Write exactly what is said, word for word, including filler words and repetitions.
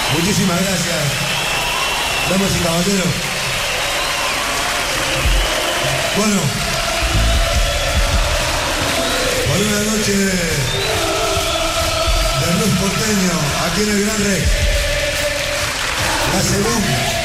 Muchísimas gracias, damas y caballeros. Bueno, por una noche de blues porteño aquí en el Gran Rex, la segunda.